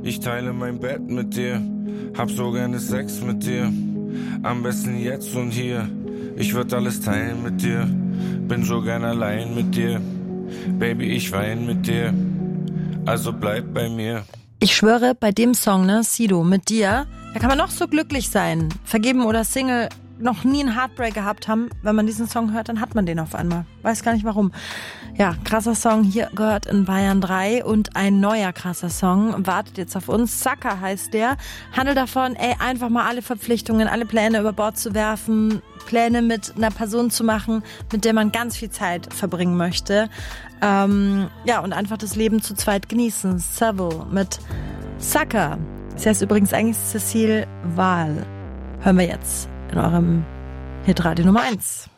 Ich teile mein Bett mit dir, hab so gerne Sex mit dir. Am besten jetzt und hier, ich würd alles teilen mit dir. Bin so gern allein mit dir, Baby, ich wein mit dir. Also bleib bei mir. Ich schwöre, bei dem Song, ne, Sido, mit dir, da kann man noch so glücklich sein, vergeben oder Single, noch nie einen Heartbreak gehabt haben. Wenn man diesen Song hört, dann hat man den auf einmal. Weiß gar nicht warum. Ja, krasser Song hier gehört in Bayern 3 und ein neuer krasser Song wartet jetzt auf uns. Sucker heißt der. Handelt davon, einfach mal alle Verpflichtungen, alle Pläne über Bord zu werfen, Pläne mit einer Person zu machen, mit der man ganz viel Zeit verbringen möchte. Und einfach das Leben zu zweit genießen. Savile mit Sucker. Das heißt übrigens eigentlich Cecile Wahl. Hören wir jetzt in eurem Hitradio Nummer 1.